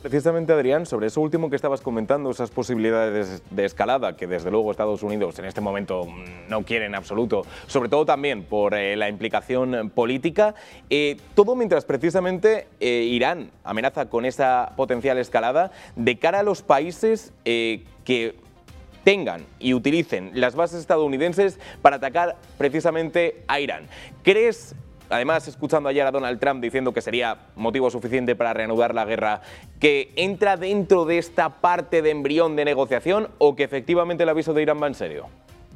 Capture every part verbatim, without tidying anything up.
Precisamente, Adrián, sobre eso último que estabas comentando, esas posibilidades de escalada que desde luego Estados Unidos en este momento no quiere en absoluto, sobre todo también por eh, la implicación política, eh, todo mientras precisamente eh, Irán amenaza con esa potencial escalada de cara a los países eh, que tengan y utilicen las bases estadounidenses para atacar precisamente a Irán. ¿Crees, además escuchando ayer a Donald Trump diciendo que sería motivo suficiente para reanudar la guerra, que entra dentro de esta parte de embrión de negociación o que efectivamente el aviso de Irán va en serio?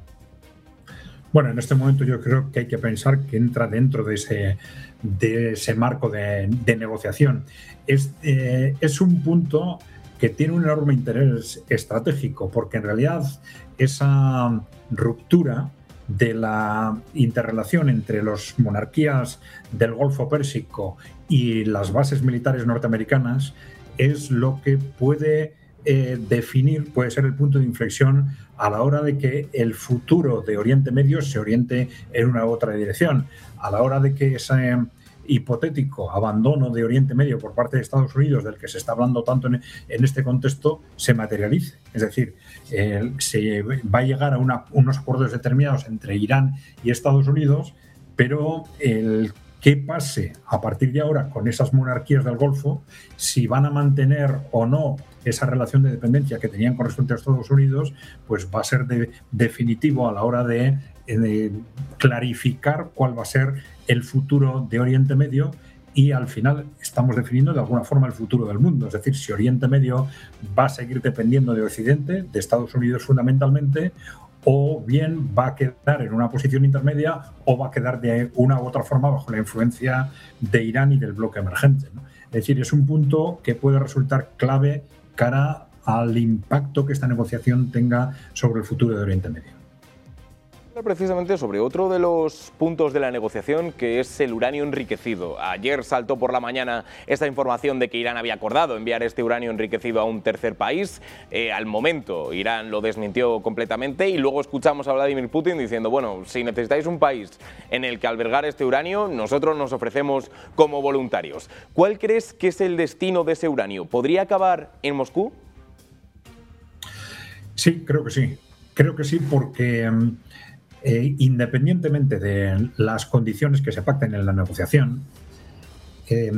Bueno, en este momento yo creo que hay que pensar que entra dentro de ese, de ese marco de, de negociación. Es, eh, es un punto que tiene un enorme interés estratégico, porque en realidad esa ruptura de la interrelación entre las monarquías del Golfo Pérsico y las bases militares norteamericanas es lo que puede eh, definir, puede ser el punto de inflexión a la hora de que el futuro de Oriente Medio se oriente en una u otra dirección, a la hora de que ese hipotético abandono de Oriente Medio por parte de Estados Unidos, del que se está hablando tanto en, en este contexto, se materialice. Es decir, eh, se va a llegar a una, unos acuerdos determinados entre Irán y Estados Unidos, pero el qué pase a partir de ahora con esas monarquías del Golfo, si van a mantener o no esa relación de dependencia que tenían con respecto a Estados Unidos, pues va a ser de, definitivo a la hora de, de clarificar cuál va a ser el futuro de Oriente Medio, y al final estamos definiendo de alguna forma el futuro del mundo. Es decir, si Oriente Medio va a seguir dependiendo de Occidente, de Estados Unidos fundamentalmente, o bien va a quedar en una posición intermedia o va a quedar de una u otra forma bajo la influencia de Irán y del bloque emergente, ¿no? Es decir, es un punto que puede resultar clave cara al impacto que esta negociación tenga sobre el futuro de Oriente Medio. Precisamente sobre otro de los puntos de la negociación, que es el uranio enriquecido. Ayer saltó por la mañana esta información de que Irán había acordado enviar este uranio enriquecido a un tercer país. Eh, al momento Irán lo desmintió completamente y luego escuchamos a Vladimir Putin diciendo, bueno, si necesitáis un país en el que albergar este uranio, nosotros nos ofrecemos como voluntarios. ¿Cuál crees que es el destino de ese uranio? ¿Podría acabar en Moscú? Sí, creo que sí. Creo que sí porque Eh, independientemente de las condiciones que se pacten en la negociación, eh,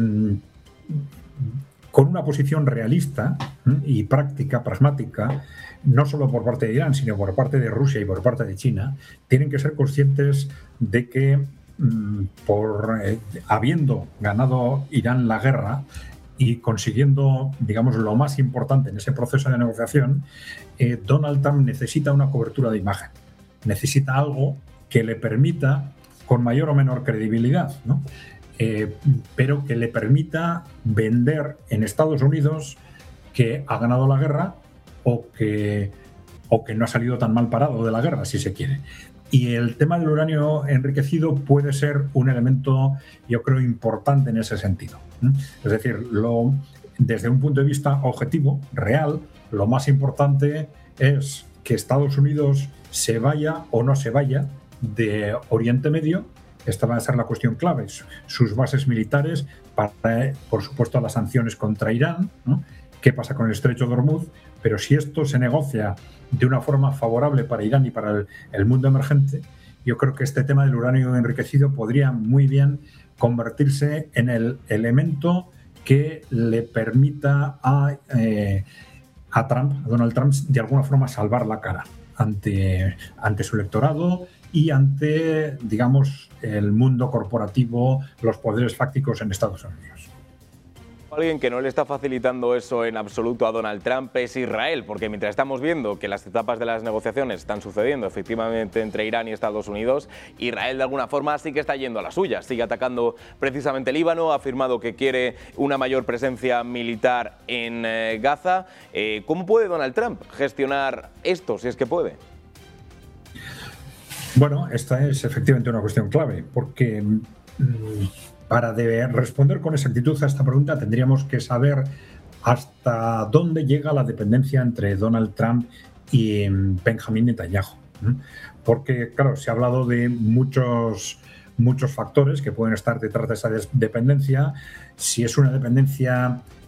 con una posición realista y práctica, pragmática, no solo por parte de Irán, sino por parte de Rusia y por parte de China, tienen que ser conscientes de que, mm, por eh, habiendo ganado Irán la guerra y consiguiendo, digamos, lo más importante en ese proceso de negociación, eh, Donald Trump necesita una cobertura de imagen. Necesita algo que le permita, con mayor o menor credibilidad, ¿no? eh, pero que le permita vender en Estados Unidos que ha ganado la guerra o que, o que no ha salido tan mal parado de la guerra, si se quiere. Y el tema del uranio enriquecido puede ser un elemento, yo creo, importante en ese sentido, ¿no? Es decir, lo, desde un punto de vista objetivo, real, lo más importante es que Estados Unidos se vaya o no se vaya de Oriente Medio. Esta va a ser la cuestión clave, sus bases militares, para, por supuesto, las sanciones contra Irán, ¿no? ¿Qué pasa con el estrecho de Hormuz? Pero si esto se negocia de una forma favorable para Irán y para el, el mundo emergente, yo creo que este tema del uranio enriquecido podría muy bien convertirse en el elemento que le permita a, eh, a Trump, a Donald Trump, de alguna forma salvar la cara ante, ante su electorado y ante, digamos, el mundo corporativo, los poderes fácticos en Estados Unidos. Alguien que no le está facilitando eso en absoluto a Donald Trump es Israel, porque mientras estamos viendo que las etapas de las negociaciones están sucediendo efectivamente entre Irán y Estados Unidos, Israel de alguna forma sí que está yendo a la suya, sigue atacando precisamente Líbano, ha afirmado que quiere una mayor presencia militar en eh, Gaza. Eh, ¿Cómo puede Donald Trump gestionar esto, si es que puede? Bueno, esta es efectivamente una cuestión clave, porque mmm, para de responder con exactitud a esta pregunta tendríamos que saber hasta dónde llega la dependencia entre Donald Trump y Benjamin Netanyahu. Porque, claro, se ha hablado de muchos, muchos factores que pueden estar detrás de esa dependencia. Si es una dependencia